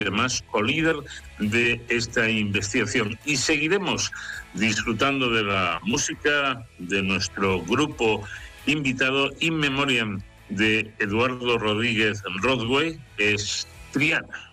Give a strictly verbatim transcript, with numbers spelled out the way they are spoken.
además co-líder de esta investigación. Y seguiremos disfrutando de la música de nuestro grupo invitado in memoriam de Eduardo Rodríguez Rodway, es Triana.